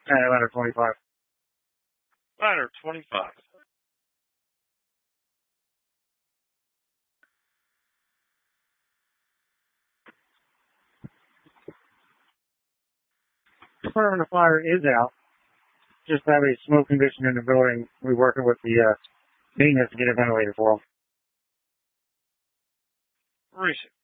Ladder 25. Ladder 25. Department of Fire is out. Just have a smoke condition in the building. We're working with the maintenance to get a ventilator for them. Recent.